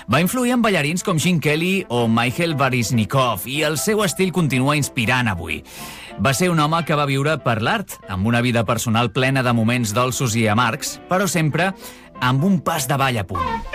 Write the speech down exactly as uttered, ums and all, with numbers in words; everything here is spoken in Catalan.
Va influir en ballarins com Gene Kelly o Mikhail Baryshnikov i el seu estil continua inspirant avui. Va ser un home que va viure per l'art, amb una vida personal plena de moments dolços i amargs, però sempre amb un pas de ball a punt.